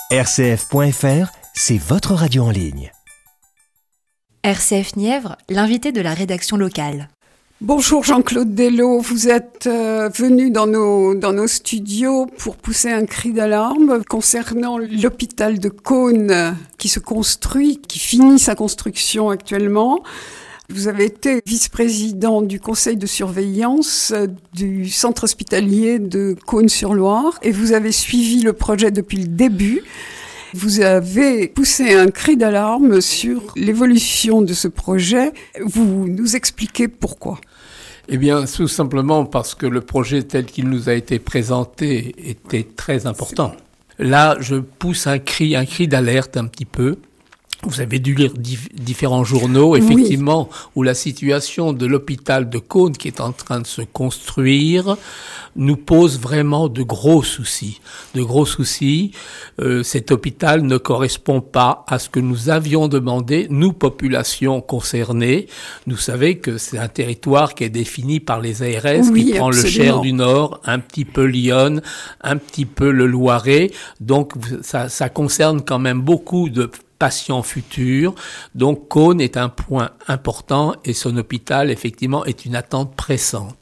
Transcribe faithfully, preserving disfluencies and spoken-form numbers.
R C F point F R, c'est votre radio en ligne. R C F Nièvre, l'invité de la rédaction locale. Bonjour Jean-Claude Dello, vous êtes euh, venu dans nos, dans nos studios pour pousser un cri d'alarme concernant l'hôpital de Cosne qui se construit, qui finit sa construction actuellement. Vous avez été vice-président du conseil de surveillance du centre hospitalier de Cosne-sur-Loire et vous avez suivi le projet depuis le début. Vous avez poussé un cri d'alarme sur l'évolution de ce projet. Vous nous expliquez pourquoi ? Eh bien, tout simplement parce que le projet tel qu'il nous a été présenté était très important. Là, je pousse un cri, un cri d'alerte un petit peu. Vous avez dû lire dif- différents journaux, effectivement, oui, où la situation de l'hôpital de Cosne, qui est en train de se construire, nous pose vraiment de gros soucis. De gros soucis. Euh, cet hôpital ne correspond pas à ce que nous avions demandé, nous, population concernée. Nous savons que c'est un territoire qui est défini par les A R S, oui, qui prend absolument le Cher du Nord, un petit peu l'Yonne, un petit peu le Loiret. Donc, ça, ça concerne quand même beaucoup de patients futurs. Donc, Cosne est un point important et son hôpital, effectivement, est une attente pressante.